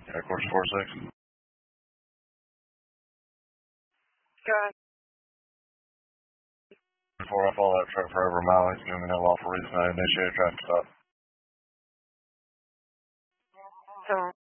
Air Course 46. Go ahead. Before I follow that truck for over a mile, he's giving me no lawful reason I initiated a traffic stop. So